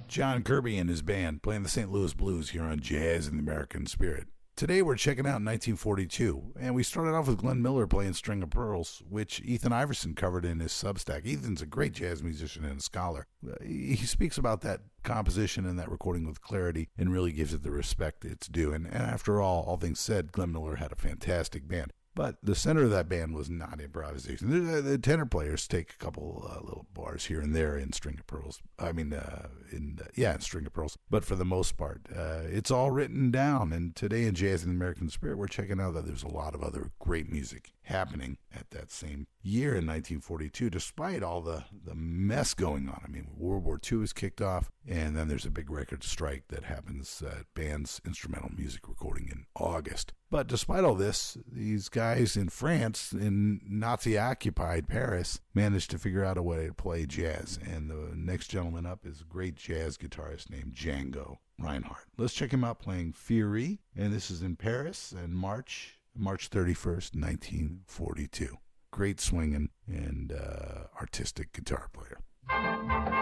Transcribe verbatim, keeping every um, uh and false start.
John Kirby and his band playing the Saint Louis Blues here on Jazz in the American Spirit. Today we're checking out nineteen forty-two, and we started off with Glenn Miller playing String of Pearls, which Ethan Iverson covered in his Substack. Ethan's a great jazz musician and a scholar. He speaks about that composition and that recording with clarity and really gives it the respect it's due. And, and after all, all things said, Glenn Miller had a fantastic band. But the center of that band was not improvisation. The, the tenor players take a couple uh, little bars here and there in String of Pearls. I mean, uh, in uh, yeah, in String of Pearls. But for the most part, uh, it's all written down. And today in Jazz in the American Spirit, we're checking out that there's a lot of other great music happening at that same year in nineteen forty-two, despite all the, the mess going on. I mean, World War Two is kicked off, and then there's a big record strike that happens at band's instrumental music recording in August. But despite all this, these guys in France, in Nazi-occupied Paris, managed to figure out a way to play jazz. And the next gentleman up is a great jazz guitarist named Django Reinhardt. Let's check him out playing Fury, and this is in Paris in March, March thirty-first, nineteen forty-two. Great swinging and uh, artistic guitar player.